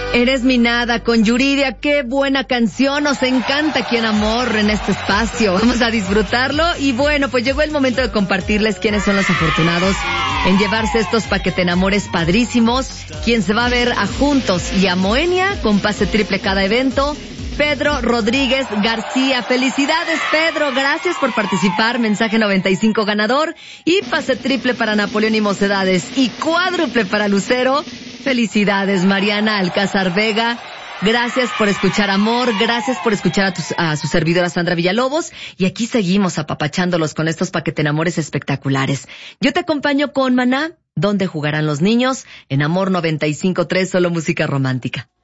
Eres mi nada con Yuridia, qué buena canción, nos encanta aquí en Amor en este espacio, vamos a disfrutarlo y bueno, pues llegó el momento de compartirles quiénes son los afortunados en llevarse estos paquete enamores padrísimos, quien se va a ver a Juntos y a Moenia con pase triple cada evento. Pedro Rodríguez García, felicidades Pedro, gracias por participar, mensaje 95 ganador y pase triple para Napoleón y Mocedades y cuádruple para Lucero. Felicidades Mariana Alcázar Vega, gracias por escuchar Amor, gracias por escuchar a su servidora Sandra Villalobos y aquí seguimos apapachándolos con estos paquete enamores espectaculares. Yo te acompaño con Maná, ¿dónde jugarán los niños? En Amor 95.3, solo música romántica.